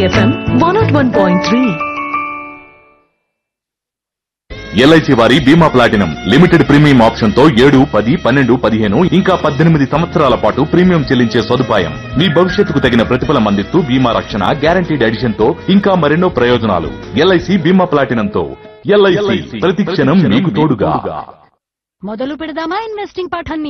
FM 101.3. LIC వారి బీమా platinum limited premium option తో 7, 10, 12, 15 ఇంకా 18 సంవత్సరాల పాటు ప్రీమియం చెల్లించే సదుపాయం. మీ భవిష్యత్తుకు తగిన ప్రతిఫలం అందిస్తూ బీమా రక్షణ, గ్యారంటీడ్ ఎడిషన్ తో ఇంకా మరెన్నో ప్రయోజనాలు. ఎల్ఐసి బీమా ప్లాటినంతో ఎల్ఐసి ప్రతి క్షణం మీకు తోడుగా. మొదలు పెడదామా ఇన్వెస్టింగ్ పాఠాన్ని?